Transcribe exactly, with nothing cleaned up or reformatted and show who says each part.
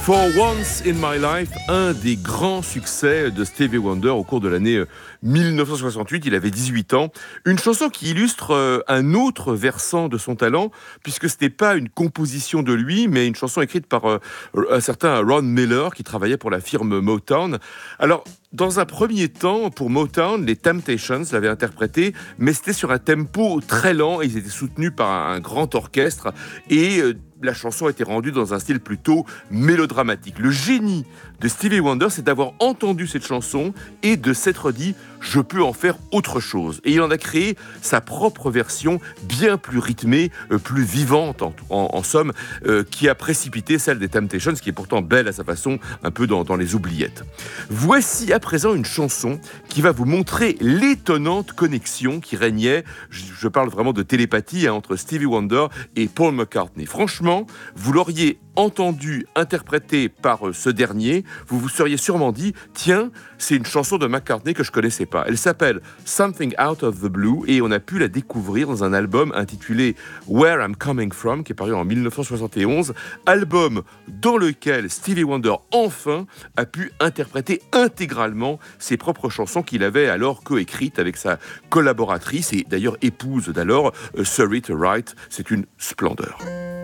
Speaker 1: For Once in My Life, un des grands succès de Stevie Wonder au cours de l'année dix-neuf cent soixante-huit, il avait dix-huit ans. Une chanson qui illustre un autre versant de son talent, puisque ce n'était pas une composition de lui, mais une chanson écrite par un certain Ron Miller, qui travaillait pour la firme Motown. Alors, dans un premier temps, pour Motown, les Temptations l'avaient interprété, mais c'était sur un tempo très lent, et ils étaient soutenus par un grand orchestre, et la chanson a été rendue dans un style plutôt mélodramatique. Le génie de Stevie Wonder, c'est d'avoir entendu cette chanson et de s'être dit « je peux en faire autre chose ». Et il en a créé sa propre version, bien plus rythmée, plus vivante en, en, en somme, euh, qui a précipité celle des Temptations, qui est pourtant belle à sa façon, un peu dans, dans les oubliettes. Voici à présent une chanson qui va vous montrer l'étonnante connexion qui régnait, je, je parle vraiment de télépathie, hein, entre Stevie Wonder et Paul McCartney. Franchement, vous l'auriez entendu interprété par ce dernier, vous vous seriez sûrement dit « Tiens, c'est une chanson de McCartney que je connaissais pas ». Elle s'appelle « Something Out of the Blue » et on a pu la découvrir dans un album intitulé « Where I'm Coming From » qui est paru en dix-neuf cent soixante et onze, album dans lequel Stevie Wonder enfin a pu interpréter intégralement ses propres chansons qu'il avait alors coécrites avec sa collaboratrice et d'ailleurs épouse d'alors, Sarita Wright. C'est une splendeur.